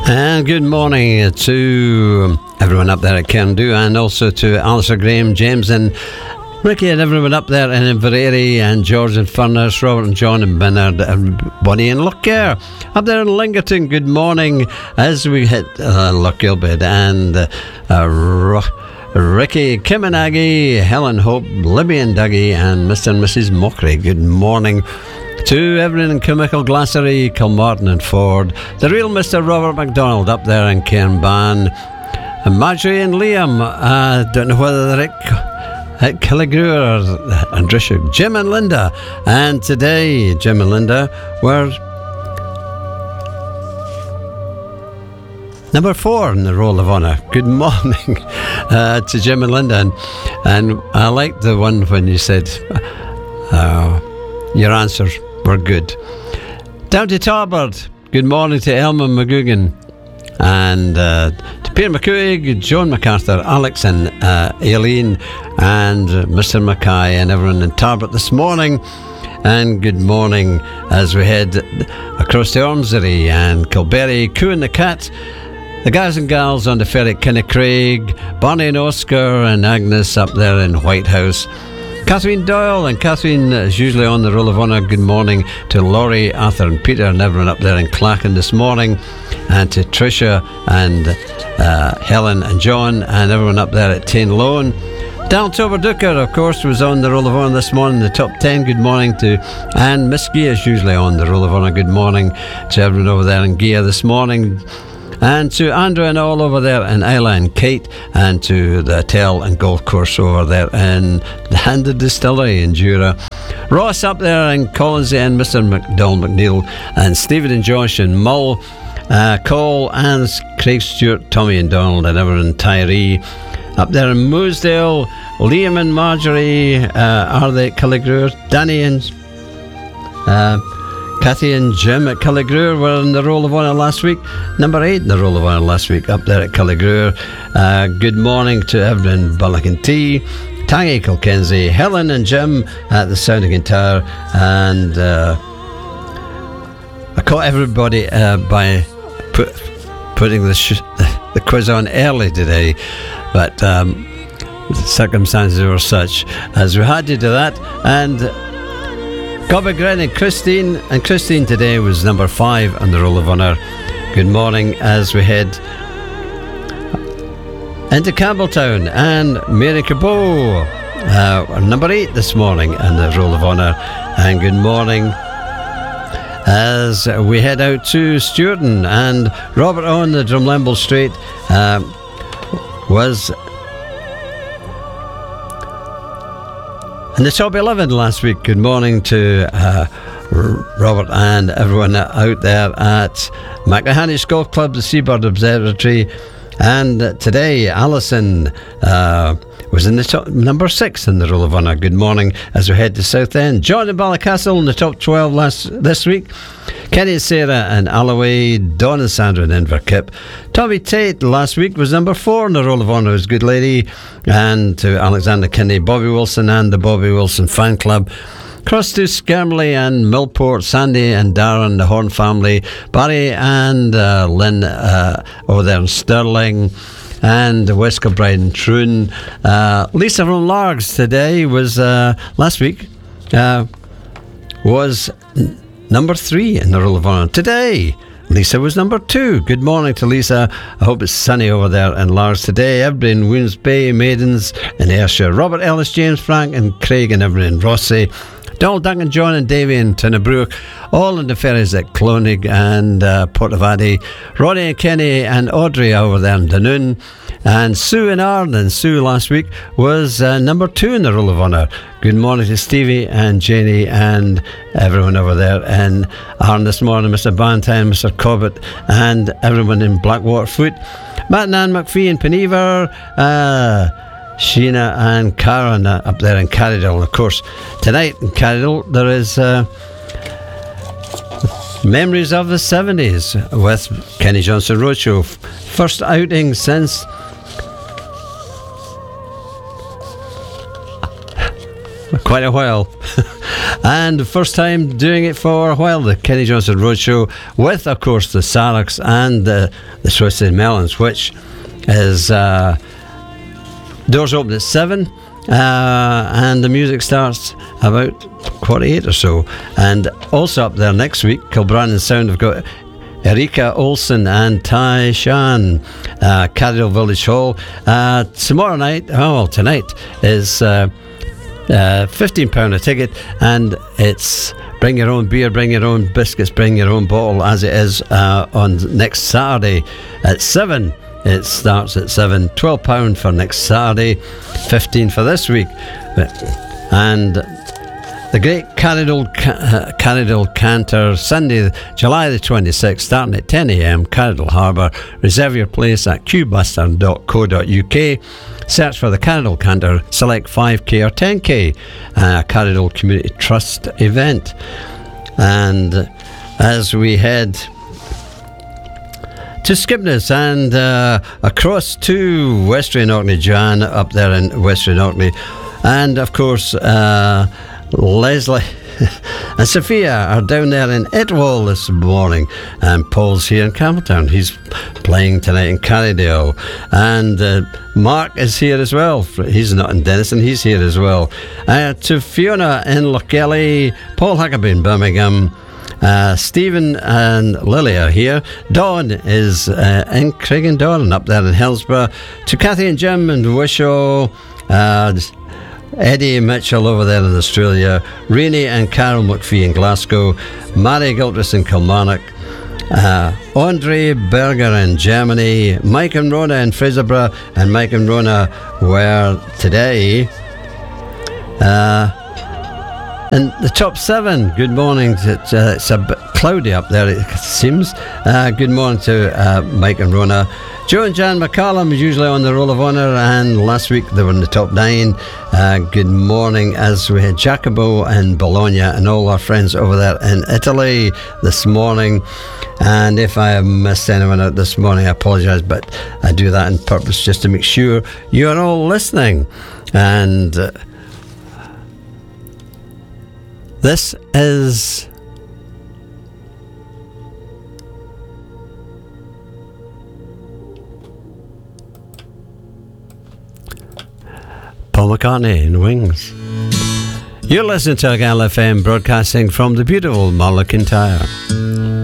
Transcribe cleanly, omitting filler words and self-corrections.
And good morning to everyone up there at Cairndhu, and also to Alistair, Graham, James and Ricky, and everyone up there in Inverary, and George and Furness, Robert and John and Bernard and Bonnie and Lockyer up there in Lingerton. Good morning as we hit Lochgilbert and Ricky, Kim and Aggie, Helen, Hope, Libby and Dougie, and Mr. and Mrs. Mockery. Good morning to everyone in Kilmichael, Glassery, Kilmartin and Ford. The real Mr. Robert MacDonald up there in Cairnban. And Marjorie and Liam, don't know whether they're at Killigrew or Andrishuk. Jim and Linda. And today, Jim and Linda were number 4 in the Roll of Honour. Good morning to Jim and Linda. And I liked the one when you said your answers were good. Down to Tarbert. Good morning to Elma McGugan. And to Peter McCuig, Joan MacArthur, Alex and Aileen, and Mr. Mackay and everyone in Tarbert this morning. And good morning as we head across to Ormsbury and Kilberry, Coo and the Cat, the guys and gals on the ferry at Kinnacraig, Barney and Oscar and Agnes up there in Whitehouse, Catherine Doyle, and Catherine is usually on the Roll of Honour. Good morning to Laurie, Arthur and Peter and everyone up there in Clachan this morning, and to Tricia and Helen and John and everyone up there at Tain Lone. Dal Toberducker, of course, was on the Roll of Honour this morning, the top 10. Good morning to Anne. Miss Gia is usually on the Roll of Honour. Good morning to everyone over there in Gia this morning. And to Andrew and all over there, and Isla and Kate, and to the hotel and golf course over there in the Handed Distillery in Jura. Ross up there in Collinsey, and Mr. McDonald McNeil, and Stephen and Josh and Mull, Cole and Craig Stewart, Tommy and Donald, and everyone in Tyree. Up there in Moosdale, Liam and Marjorie, are they at Killigrew? Danny and Kathy and Jim at Killigrew were in the Roll of Honour last week. Number 8 in the Roll of Honour last week up there at Killigrew. Good morning to everyone in Ballacantee, Tangy Kilkenzie, Helen and Jim at the Sounding Tower. And I caught everybody by putting the quiz on early today, but the circumstances were such as we had to do that. And Gobagren and Christine today was number 5 on the Roll of Honour. Good morning as we head into Campbelltown, and Mary Cabot, number 8 this morning on the Roll of Honour. And good morning as we head out to Stewarton, and Robert on the Drumlemble Straight was in the top 11 last week. Good morning to Robert and everyone out there at McIlhenny Golf Club, the Seabird Observatory. And today, Alison was in the top number 6 in the Roll of Honour. Good morning as we head to Southend. John and Ballycastle in the top 12 this week. Kenny and Sarah and Alloway, Dawn and Sandra and Inverkip. Tommy Tate last week was number 4 in the Roll of Honour, his good lady. And to Alexander Kinney, Bobby Wilson and the Bobby Wilson fan club. Cross to Skirmley and Millport, Sandy and Darren, the Horn family, Barry and Lynn over there in Stirling, and West Kilbride and Troon. Lisa from Largs today was, last week, was number 3 in the Roll of Honour. Today, Lisa was number 2. Good morning to Lisa. I hope it's sunny over there in Largs today. Everybody in Woons Bay, Maidens in Ayrshire. Robert Ellis, James Frank and Craig and everybody in Rossi. Donald, Duncan, John and Davy and Tinnabrook, all in the ferries at Clonig and Portavadie. Ronnie and Kenny and Audrey over there in Dunoon. And Sue in Arden. And Sue last week was number 2 in the Roll of Honour. Good morning to Stevie and Janie and everyone over there in Arden this morning. Mr. Bantine, Mr. Cobbett and everyone in Blackwaterfoot. Matt and Ann McPhee in Penever. Sheena and Karen up there in Carrydale. And of course, tonight in Carrydale there is Memories of the 70s with Kenny Johnson Roadshow. First outing since quite a while. And the first time doing it for a while, the Kenny Johnson Roadshow, with, of course, the Saraks and the Twisted Melons, which is doors open at 7. And the music starts about 7:45 or so. And also up there next week, Kilbrannan Sound have got Erika Olsen and Tai Shan, Cadidale Village Hall. Tomorrow night, tonight is £15 a ticket, and it's bring your own beer, bring your own biscuits, bring your own bottle, as it is on next Saturday at 7. It starts at 7, £12 for next Saturday, 15 for this week. And the Great Cadidale Canter, Sunday, July the 26th, starting at 10 a.m, Cadidale Harbour. Reserve your place at qbuster.co.uk. Search for the Cadidale Canter, select 5k or 10k, Cadidale Community Trust event. And as we head to Skipness and across to Westray Orkney, Jan up there in Westray Orkney, and of course Leslie and Sophia are down there in Itwall this morning, and Paul's here in Campbelltown. He's playing tonight in Carrydale, and Mark is here as well. He's not in Denison, he's here as well. To Fiona in Lochgelly, Paul Huckabee in Birmingham, Stephen and Lily are here. Dawn is in Craigendoran up there in Hillsborough. To Kathy and Jim in Wishaw, Eddie Mitchell over there in Australia, Rainey and Carol McPhee in Glasgow, Mary Gilchrist in Kilmarnock, Andre Berger in Germany, Mike and Rona in Fraserburgh, and Mike and Rona were today in the top 7. Good morning. It's a bit cloudy up there, it seems. Good morning to Mike and Rona. Joe and Jan McCallum is usually on the Roll of Honour, and last week they were in the top 9. Good morning, as we had Jacobo and Bologna and all our friends over there in Italy this morning. And if I have missed anyone out this morning, I apologise, but I do that on purpose just to make sure you are all listening. And this is Paul McCartney in Wings. You're listening to Argyll FM, broadcasting from the beautiful Mull of Kintyre.